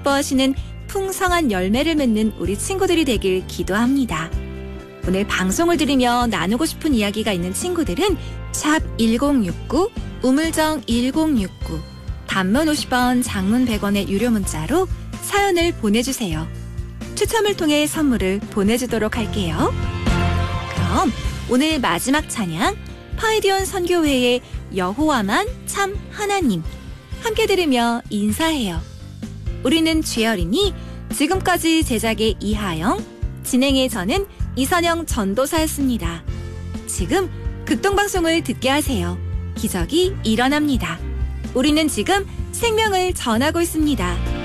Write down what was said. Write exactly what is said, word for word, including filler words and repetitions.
기뻐하시는 풍성한 열매를 맺는 우리 친구들이 되길 기도합니다. 오늘 방송을 들으며 나누고 싶은 이야기가 있는 친구들은 샵 일공육구, 우물정 일공육구, 단문 오십 원, 장문 백 원의 유료 문자로 사연을 보내주세요. 추첨을 통해 선물을 보내주도록 할게요. 그럼 오늘 마지막 찬양, 파이디온 선교회의 여호와만 참 하나님 함께 들으며 인사해요. 우리는 주열이니 지금까지 제작의 이하영, 진행의 저는 이선영 전도사였습니다. 지금 극동방송을 듣게 하세요. 기적이 일어납니다. 우리는 지금 생명을 전하고 있습니다.